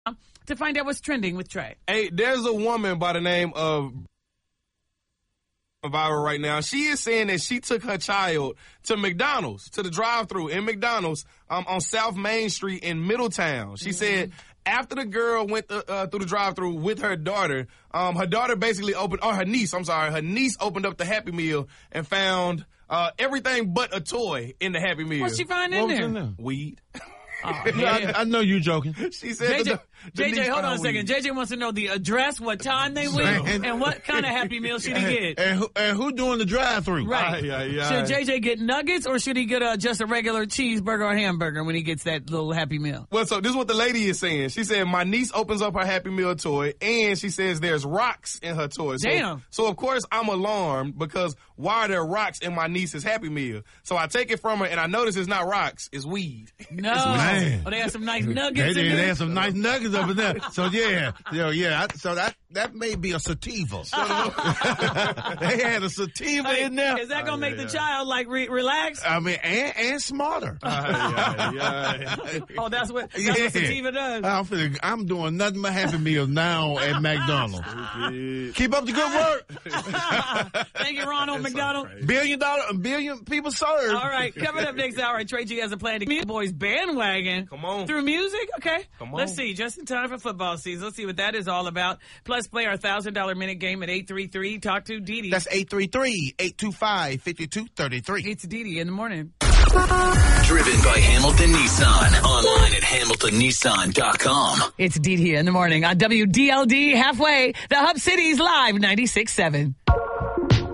to find out what's trending with Trey. Hey, there's a woman by the name of viral right now. She is saying that she took her child to McDonald's, to the drive-thru in McDonald's on South Main Street in Middletown. She said after the girl went through the drive-thru with her daughter basically her niece opened up the Happy Meal and found everything but a toy in the Happy Meal. What'd she find in there? In there? Weed. Oh, yeah. I know you joking. She said JJ, hold on a second. JJ wants to know the address, what time they went, and what kind of Happy Meal should he get. And who doing the drive-thru? Right. Should JJ get nuggets or should he get just a regular cheeseburger or hamburger when he gets that little Happy Meal? Well, so this is what the lady is saying. She said, my niece opens up her Happy Meal toy, and she says there's rocks in her toy. Damn. So of course, I'm alarmed because why are there rocks in my niece's Happy Meal? So I take it from her, and I notice it's not rocks, it's weed. No. Man. Oh, they have some nice nuggets in there. They have some nice nuggets up in there. So, so that may be a sativa. They had a sativa in there. Is that going to make the child, relax? I mean, and smarter. Oh, that's what sativa does. I'm doing nothing but Happy Meals now at McDonald's. Keep up the good work. Thank you, Ronald McDonald. $1 billion people served. All right, coming up next hour, Trey G has a plan to get the boys bandwagon. Come on. Through music? Okay. Come on. Let's see. Just in time for football season. Let's see what that is all about. Plus, play our $1,000 minute game at 833. Talk to Dee Dee. That's 833-825-5233. It's Dee Dee in the morning. Driven by Hamilton Nissan. Online at HamiltonNissan.com. It's Dee Dee in the morning on WDLD Halfway, the Hub City's Live 96.7.